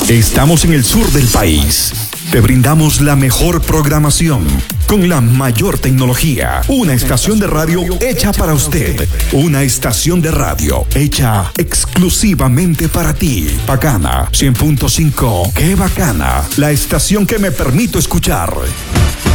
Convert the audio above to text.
Estamos en el sur del país. Te brindamos la mejor programación con la mayor tecnología. Una estación de radio hecha para usted. Una estación de radio hecha exclusivamente para ti. Bacana 100.5. ¡Qué bacana! La estación que me permito escuchar.